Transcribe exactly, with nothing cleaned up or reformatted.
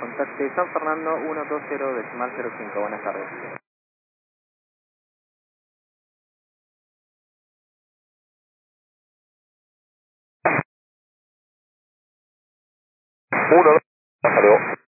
contacte San Fernando uno dos cero decimal cero cinco. Buenas tardes. uno, dos, hasta luego.